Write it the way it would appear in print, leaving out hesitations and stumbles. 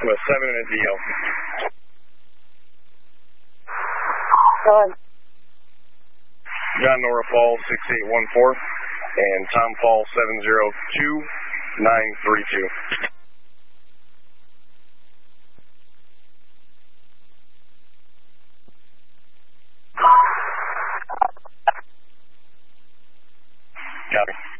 with 7 in a DL. Go ahead. John Nora Fall 6814 and Tom Fall 702932. Copy.